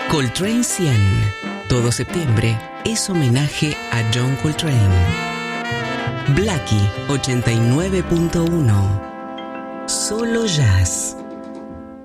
Coltrane 100. Todo septiembre es homenaje a John Coltrane. Blackie 89.1. Solo jazz.